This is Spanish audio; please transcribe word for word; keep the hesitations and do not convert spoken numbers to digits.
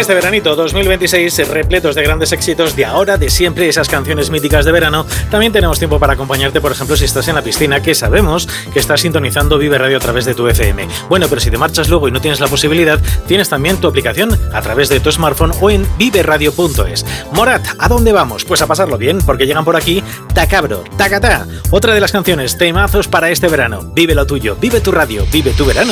este veranito dos mil veintiséis, repletos de grandes éxitos de ahora, de siempre, esas canciones míticas de verano, también tenemos tiempo para acompañarte, por ejemplo, si estás en la piscina, que sabemos que estás sintonizando Vive Radio a través de tu F M. Bueno, pero si te marchas luego y no tienes la posibilidad, tienes también tu aplicación a través de tu smartphone o en vive radio punto es. Morat, ¿a dónde vamos? Pues a pasarlo bien, porque llegan por aquí Tacabro, Tacatá, otra de las canciones temazos para este verano. Vive lo tuyo, vive tu radio, vive tu verano.